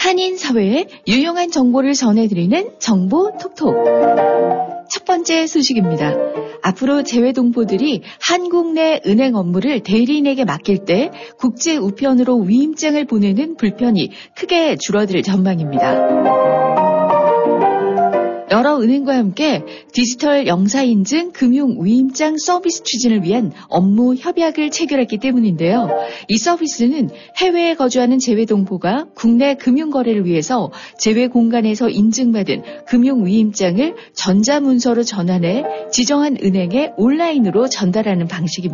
한인 사회에 유용한 정보를 전해드리는 정보 톡톡. 첫 번째 소식입니다. 앞으로 재외동포들이 한국 내 은행 업무를 대리인에게 맡길 때 국제 우편으로 위임장을 보내는 불편이 크게 줄어들 전망입니다. 여러 은행과 함께 디지털 영사인증 금융 위임장 서비스 추진을 위한 업무 협약을 체결했기 때문인데요. 이 서비스는 해외에 거주하는 재외동포가 국내 금융거래를 위해서 재외 공간에서 인증받은 금융 위임장을 전자문서로 전환해 지정한 은행에 온라인으로 전달하는 방식입니다.